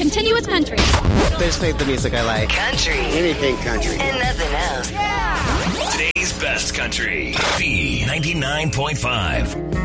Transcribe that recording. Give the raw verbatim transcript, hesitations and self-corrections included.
continuous country. They just played the music I like. Country. Anything country. And nothing else. Today's best country. B ninety-nine point five.